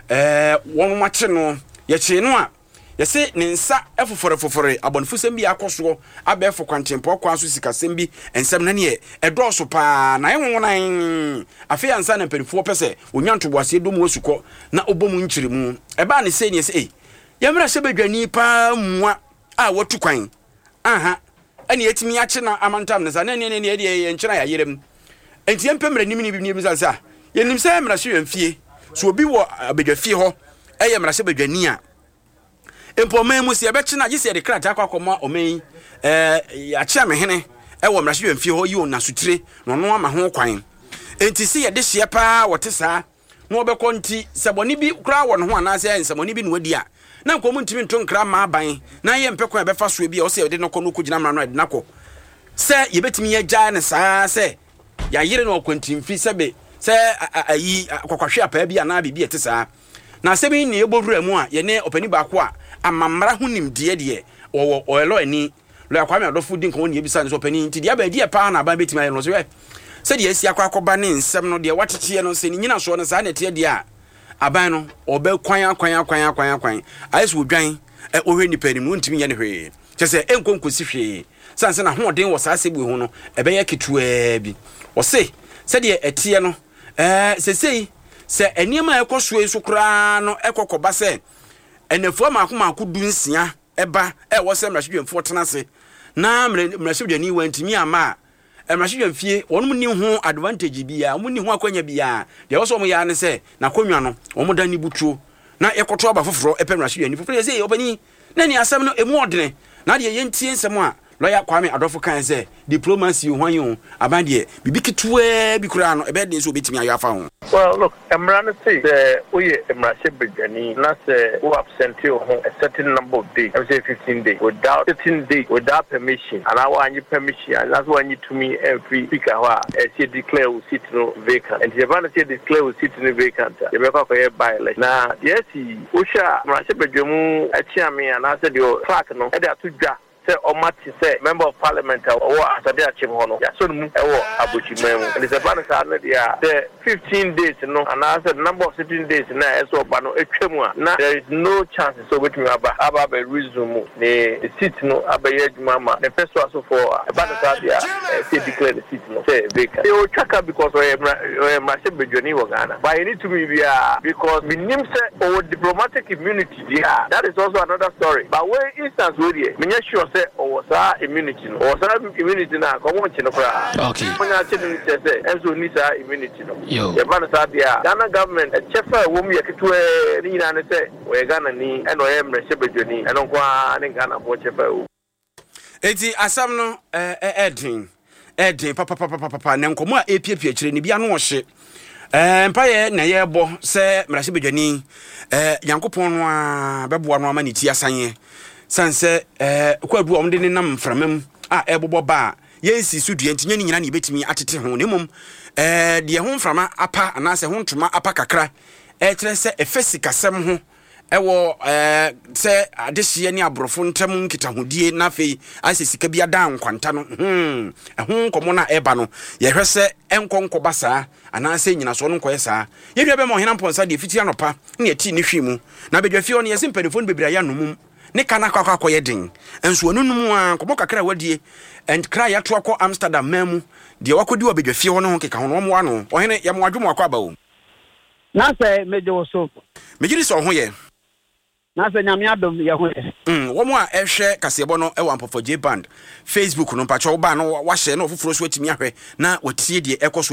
won wache no ye che no a ye se ne nsa efofore abonfo sem bi akoso abefo kwantempo kwa so sikasem bi ensem na ne edoso pa na yenwonan afi ansa na perifo pese onyanto boase dom osuko na obomu nkyiri mu eba ne se ne se ye mra se badwani pa mua a watu kwan aha ani etimi ache na amantam ne sa ne ye nkyira ya yerem enti empemre nim ni bi ni sa ye nim se mra se yemfie so obi wo abadwafie ho eye mra se badwani a empoma mu se ebechi na gise de krata akwakomo omen ya chia me hene wo mra se yemfie ho yi ona sutire no no ama ho kwan enti se ye de hye pa wote sa no obekọ nti se boni bi kra wo no ho anase ense boni bi no wadi a na nkomu ntimi nto nkra ma aban na ye mpekọ ebefa so bi o se de no kọ no kugina mra no de nakọ se ye betimi ye gya ne saa se ya yire no kwantimfi sebe se ayi kwakwahwe apa bi ana bibi ete saa na sebi ne ebowura mu a ye ne opani ba ko a amamra hunim de wo elo ani lo akwa me adofo din ko ne ebisa ne so opani nti de aba die pa na aba betimi aye no so se de asi akwa akoba ne nsem no de watete no se ni nyina so no saa na te de a aban no obe kwan ayeso dwan ohwe nipa ni mu ntimi ye ne hwe kyese enkonkosi hwe sanse na hoden wo saa sebu hu no ebe ye ketua bi o se de etie no sesei se eniema ekoso eso kra no ekokoba se enefo maako dunsia eba wo se mrahwedwemfo tenase na mrahwedwani wantimi ama mrahwedwemfie wonum ni ho advantage bia omu ni ho akwanya bia de wo so mo ya ne se na konwa no omu dani butuo na ekoto aba foforo mrahwedwani foforo se obani na ni asem no emu odene na de yentie nsem a lawyer Kwame Adolfo kan say diplomacy hwan yo abandie bibi kitwe bi kura no ebe de so betimi ayo afa ho. Well, look, Emran say we Emrashe Bejani na say who absent you a certain number of days, I would say 15 days, without 15 days, without permission, and I want you permission, and that's why you to me every speaker who declare will sit no vacant, and the Emran say declare will sit no vacant. You make up a by election. Now, yes, Usha Emrashe Bejamu Achiami, and I said your clerk no, and they are two jobs. Omati say member of parliament or asade achim hono ya so mu ewo abochimemu and the ban say na the 15 days no and I said number of 15 days na eso ba no etwemu a na there is no chance so betimi aba be resume the seat no abaye adwuma the first one so for ban say declare the seat no say vacant they will check because Emrashe Bejani wa Ghana but you need to be because minim say our diplomatic immunity there that is also another story but where instance we dey sure or immunity or immunity na come on chinokra okay when I tell you say enso nisa immunity no the ban dia Ghana government a chefa wo mu yaketwe ni na say we Ghana ni eno Emrashe Bejani eno kwa ni Ghana bo chefa wo eti asam no edin papa na nkomo a epiepie kire ni bia no hye mpaye na ye bo se Emrashe Bejani yankopon no a beboa no ama ni ti asanye sanse kwadu omde ne nam framam a ebobo ba yensi sudue ntinye ni nyina ne betimi atete ho nemom de ho mframa apa anase ho ntoma apa kakra kire se efesi kasem ho ewo se adehye ne abrofo ntam nkitahodie na fei asesika bia da nkwanta no ho nkomo na eba no ye hwese enkonko basa anase nyina so no nkoye saa ye hwe be mo hena mponsa de fiti anopa ne ati ne hwimu na bedwafie ono ye simpelefon bebira ya nomum ne kana kwakwa yedin enso onunum a komo kakra wadie and cry ya to akọ Amsterdam mamu de wakodi obedwafie ho no ho keka ho no mo ano ohene ya mo adwom akọ aba o na say meje wo so mejiri so ho ye na say nyame adom ye ho ye wo mo a ehwe kasebo no e wampofo J band Facebook no pacho ba no wa hye no foforo so atimi ahwe na watie de ekoso